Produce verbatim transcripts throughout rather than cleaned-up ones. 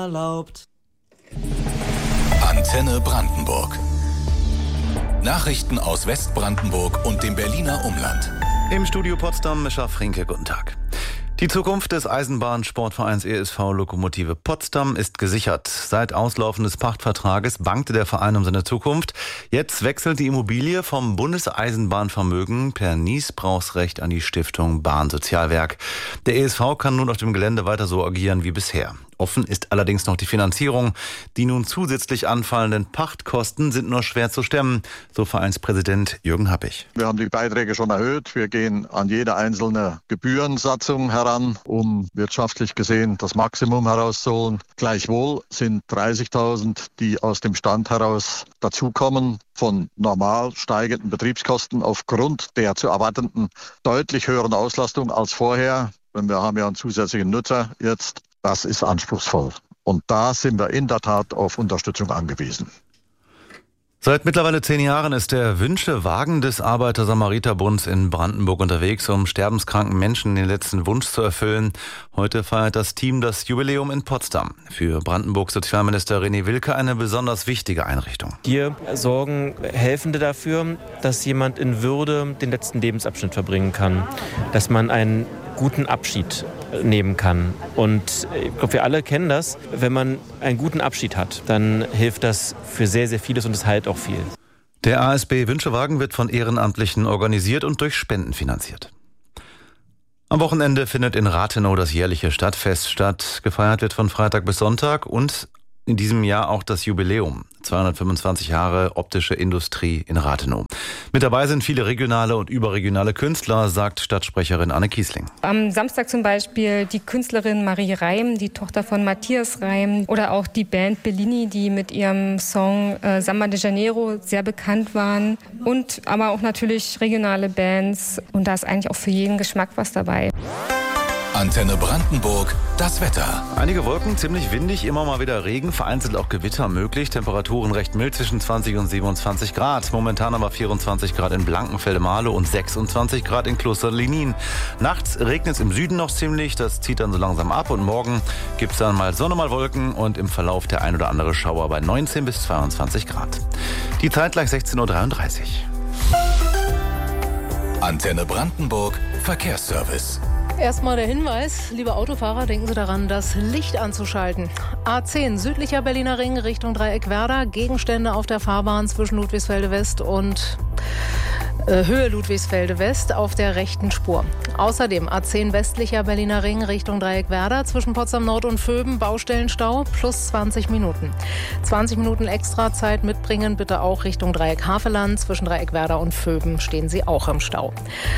erlaubt. Antenne Brandenburg. Nachrichten aus Westbrandenburg und dem Berliner Umland. Im Studio Potsdam, Mischa Frinke, guten Tag. Die Zukunft des Eisenbahnsportvereins E S V Lokomotive Potsdam ist gesichert. Seit Auslaufen des Pachtvertrages bangte der Verein um seine Zukunft. Jetzt wechselt die Immobilie vom Bundeseisenbahnvermögen per Niesbrauchsrecht an die Stiftung Bahnsozialwerk. Der E S V kann nun auf dem Gelände weiter so agieren wie bisher. Offen ist allerdings noch die Finanzierung. Die nun zusätzlich anfallenden Pachtkosten sind nur schwer zu stemmen, so Vereinspräsident Jürgen Happig. Wir haben die Beiträge schon erhöht. Wir gehen an jede einzelne Gebührensatzung heran, um wirtschaftlich gesehen das Maximum herauszuholen. Gleichwohl sind dreißigtausend, die aus dem Stand heraus dazukommen, von normal steigenden Betriebskosten aufgrund der zu erwartenden deutlich höheren Auslastung als vorher. Wir haben ja einen zusätzlichen Nutzer jetzt. Das ist anspruchsvoll. Und da sind wir in der Tat auf Unterstützung angewiesen. Seit mittlerweile zehn Jahren ist der Wünschewagen des Arbeiter-Samariter-Bunds in Brandenburg unterwegs, um sterbenskranken Menschen den letzten Wunsch zu erfüllen. Heute feiert das Team das Jubiläum in Potsdam. Für Brandenburgs Sozialminister René Wilke eine besonders wichtige Einrichtung. Hier sorgen Helfende dafür, dass jemand in Würde den letzten Lebensabschnitt verbringen kann, dass man einen guten Abschied nehmen kann. Und ich glaube, wir alle kennen das. Wenn man einen guten Abschied hat, dann hilft das für sehr, sehr vieles und es heilt auch viel. Der A S B Wünschewagen wird von Ehrenamtlichen organisiert und durch Spenden finanziert. Am Wochenende findet in Rathenow das jährliche Stadtfest statt. Gefeiert wird von Freitag bis Sonntag und in diesem Jahr auch das Jubiläum. zweihundertfünfundzwanzig Jahre optische Industrie in Rathenow. Mit dabei sind viele regionale und überregionale Künstler, sagt Stadtsprecherin Anne Kiesling. Am Samstag zum Beispiel die Künstlerin Marie Reim, die Tochter von Matthias Reim, oder auch die Band Bellini, die mit ihrem Song äh, Samba de Janeiro sehr bekannt waren. Und aber auch natürlich regionale Bands. Und da ist eigentlich auch für jeden Geschmack was dabei. Antenne Brandenburg, das Wetter. Einige Wolken, ziemlich windig, immer mal wieder Regen, vereinzelt auch Gewitter möglich. Temperaturen recht mild zwischen zwanzig und siebenundzwanzig Grad. Momentan aber vierundzwanzig Grad in Blankenfelde-Marlow und sechsundzwanzig Grad in Kloster-Lenin. Nachts regnet es im Süden noch ziemlich, das zieht dann so langsam ab. Und morgen gibt es dann mal Sonne, mal Wolken und im Verlauf der ein oder andere Schauer bei neunzehn bis zweiundzwanzig Grad. Die Zeit gleich sechzehn Uhr dreiunddreißig. Antenne Brandenburg, Verkehrsservice. Erstmal der Hinweis, liebe Autofahrer, denken Sie daran, das Licht anzuschalten. A zehn, südlicher Berliner Ring, Richtung Dreieck Werder. Gegenstände auf der Fahrbahn zwischen Ludwigsfelde West und äh, Höhe Ludwigsfelde West auf der rechten Spur. Außerdem A zehn, westlicher Berliner Ring, Richtung Dreieck Werder. Zwischen Potsdam Nord und Vöben, Baustellenstau, plus zwanzig Minuten. zwanzig Minuten extra Zeit mitbringen, bitte auch Richtung Dreieck Havelland. Zwischen Dreieck Werder und Vöben stehen Sie auch im Stau.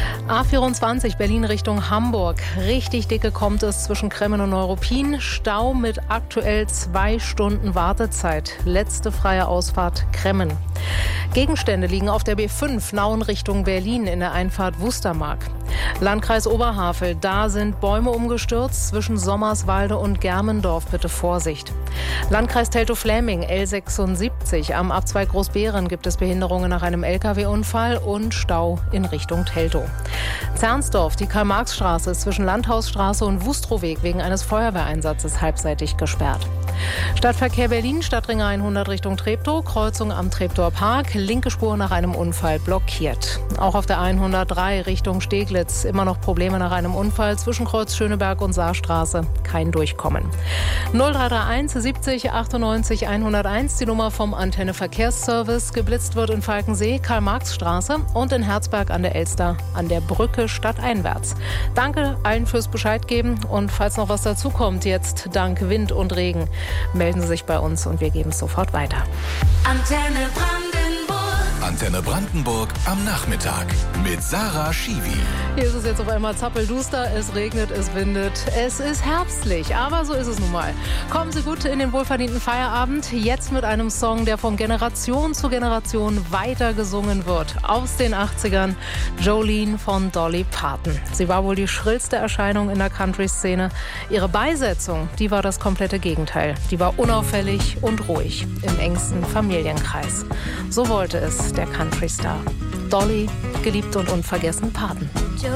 A vierundzwanzig, Berlin Richtung Hamburg. Richtig dicke kommt es zwischen Kremmen und Neuruppin. Stau mit aktuell zwei Stunden Wartezeit. Letzte freie Ausfahrt Kremmen. Gegenstände liegen auf der B fünf, Nauen Richtung Berlin in der Einfahrt Wustermark. Landkreis Oberhavel, da sind Bäume umgestürzt zwischen Sommerswalde und Germendorf, bitte Vorsicht. Landkreis Teltow-Fläming, L sechsundsiebzig, am Abzweig Großbeeren gibt es Behinderungen nach einem L K W-Unfall und Stau in Richtung Teltow. Zernsdorf, die Karl-Marx-Straße ist zwischen Landhausstraße und Wustroweg wegen eines Feuerwehreinsatzes halbseitig gesperrt. Stadtverkehr Berlin, Stadtring hundert Richtung Treptow, Kreuzung am Treptower Park, linke Spur nach einem Unfall blockiert. Auch auf der hundertdrei Richtung Steglitz immer noch Probleme nach einem Unfall zwischen Kreuz Schöneberg und Saarstraße, kein Durchkommen. null drei drei eins siebzig achtundneunzig hunderteins, die Nummer vom Antenne Verkehrsservice. Geblitzt wird in Falkensee, Karl-Marx-Straße und in Herzberg an der Elster an der Brücke stadteinwärts. Danke allen fürs Bescheid geben und falls noch was dazukommt, jetzt dank Wind und Regen, melden Sie sich bei uns und wir geben es sofort weiter. Antenne Brandenburg. Antenne Brandenburg am Nachmittag mit Sarah Schiwi. Hier ist es jetzt auf einmal zappelduster, es regnet, es windet, es ist herbstlich, aber so ist es nun mal. Kommen Sie gut in den wohlverdienten Feierabend, jetzt mit einem Song, der von Generation zu Generation weiter gesungen wird. Aus den achtzigern, Jolene von Dolly Parton. Sie war wohl die schrillste Erscheinung in der Country-Szene. Ihre Beisetzung, die war das komplette Gegenteil. Die war unauffällig und ruhig im engsten Familienkreis. So wollte es der Country-Star. Dolly, geliebt und unvergessen Parton.